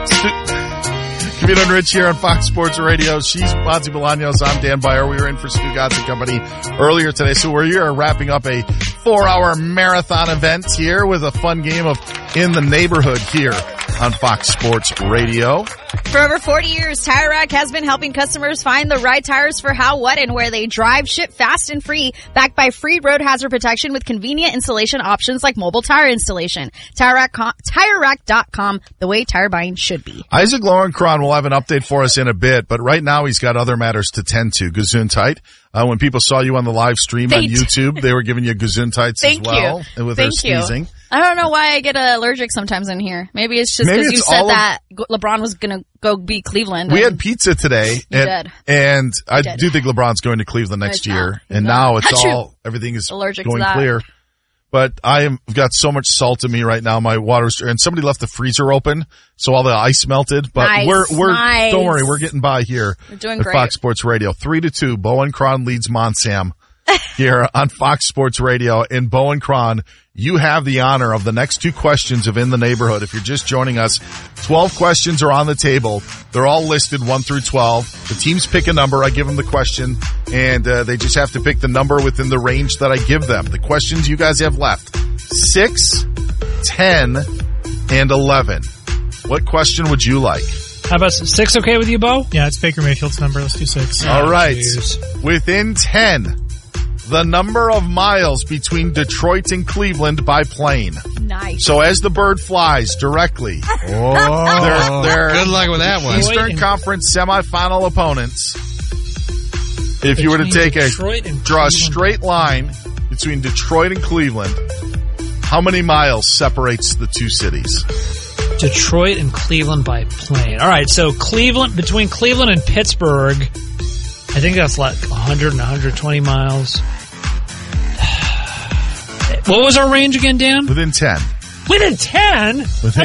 Cavino and Rich here on Fox Sports Radio. She's Monty Bolaños. I'm Dan Byer. We were in for Stu Gotts and Company earlier today. So we're here wrapping up a 4-hour marathon event here with a fun game of In the Neighborhood here on Fox Sports Radio. For over 40 years, Tire Rack has been helping customers find the right tires for how, what, and where they drive. Ship fast and free, backed by free road hazard protection with convenient installation options like mobile tire installation. TireRack.com, the way tire buying should be. Isaac Lowenkron will have an update for us in a bit, but right now he's got other matters to tend to. Gesundheit. When people saw you on the live stream on YouTube, they were giving you Gesundheits as well. You. With her sneezing. I don't know why I get allergic sometimes in here. Maybe it's just because you said that LeBron was going to go beat Cleveland. We had pizza today. And I do think LeBron's going to Cleveland next year. And now everything is allergic going to that. clear. But I've got so much salt in me right now. My water's, and somebody left the freezer open, so all the ice melted. But don't worry, we're getting by here. We're doing at great. Fox Sports Radio. 3-2. Bowen Cron leads Monsam here on Fox Sports Radio. And Bowen Cron, you have the honor of the next 2 questions of In the Neighborhood. If you're just joining us, 12 questions are on the table. They're all listed 1 through 12. The teams pick a number. I give them the question, and they just have to pick the number within the range that I give them. The questions you guys have left: 6, 10, and 11. What question would you like? How about 6 okay with you, Bo? Yeah, it's Baker Mayfield's number. Let's do 6. All right. Geez. Within 10, the number of miles between Detroit and Cleveland by plane. Nice. So as the bird flies directly, they're good luck with that one. Eastern Conference semifinal opponents. If you were to draw a straight line between Detroit and Cleveland, how many miles separates the 2 cities? Detroit and Cleveland by plane. All right, so between Cleveland and Pittsburgh, I think that's like 100 and 120 miles. What was our range again, Dan? Within 10. Within 10? Within 10.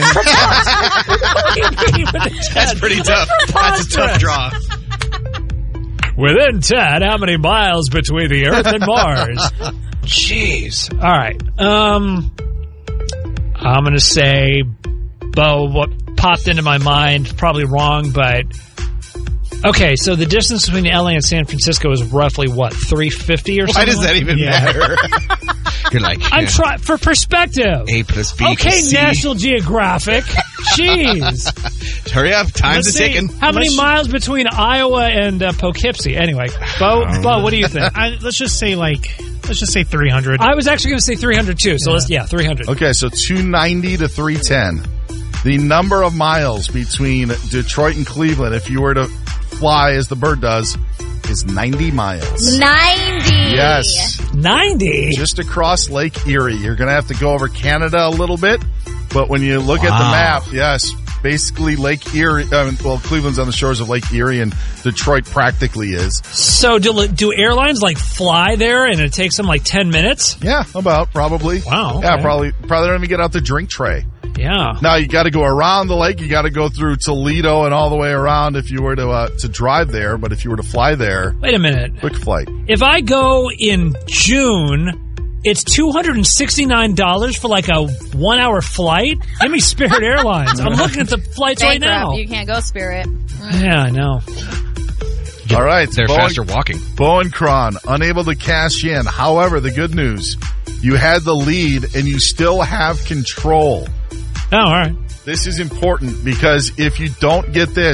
That's pretty tough. That's a tough draw. Within 10, how many miles between the Earth and Mars? Jeez. All right. I'm going to say, Bo, what popped into my mind, probably wrong, but... Okay, so the distance between LA and San Francisco is roughly, 350 or something? Why does that even matter? You're like... I'm trying for perspective. A plus B okay, plus C. National Geographic. Jeez. Hurry up. Time's ticking. How many miles between Iowa and Poughkeepsie? Anyway, Bo, what do you think? Let's just say 300. I was actually going to say 300 too, so 300. Okay, so 290 to 310. The number of miles between Detroit and Cleveland, if you were to fly as the bird does, is 90 miles. 90! Yes. 90? Just across Lake Erie. You're going to have to go over Canada a little bit, but when you look at the map, yes, basically Lake Erie, Cleveland's on the shores of Lake Erie, and Detroit practically is. So do airlines fly there and it takes them 10 minutes? Yeah, probably. Wow. Okay. Yeah, probably don't even get out the drink tray. Yeah. Now you got to go around the lake. You got to go through Toledo and all the way around if you were to drive there. But if you were to fly there, wait a minute, quick flight. If I go in June, it's $269 for a 1-hour flight. Give me Spirit Airlines. I'm looking at the flights right now. You can't go Spirit. Yeah, I know. All right, they're faster walking. Bowen Cron unable to cash in. However, the good news, you had the lead and you still have control. Oh, all right. This is important because if you don't get this,